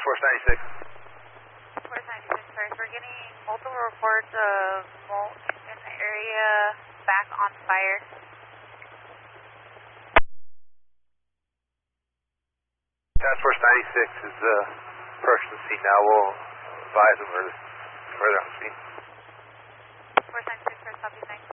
Force 96. Force 96, sorry. We're getting multiple reports of mold in the area back on fire. Task Force 96 is approaching the scene now. We'll advise them further on the scene. Force 96, first copy, thanks.